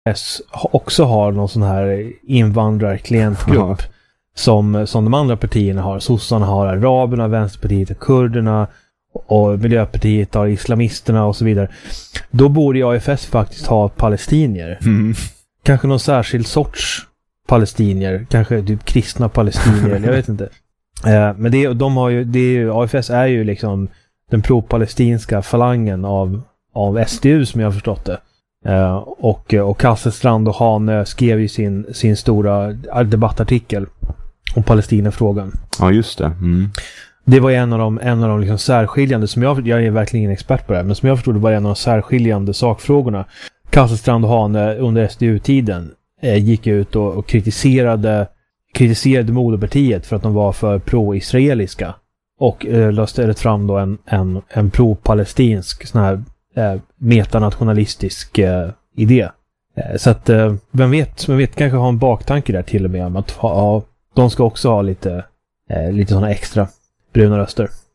också har någon sån här invandrarklientgrupp som de andra partierna har. Sossarna har araberna, Vänsterpartiet har kurderna och Miljöpartiet har islamisterna och så vidare. Då borde AFS faktiskt ha palestinier. Kanske någon särskild sorts palestinier, kanske typ kristna palestinier, jag vet inte. Men AFS är ju liksom den pro-palestinska falangen av SDU som jag har förstått det. Och Kasselstrand och Hane skrev ju sin stora debattartikel om Palestinafrågan. Ja, just det. Det var en av de liksom särskiljande, som jag är verkligen ingen expert på det här, men som jag förstod det var en av de särskiljande sakfrågorna. Kasselstrand och Hane under SDU-tiden gick ut och kritiserade moderpartiet för att de var för pro-israeliska och la istället fram då en pro-palestinsk sån här metanationalistisk idé. Så att vem vet kanske ha en baktanke där till och med om att de ska också ha lite såna extra bruna röster.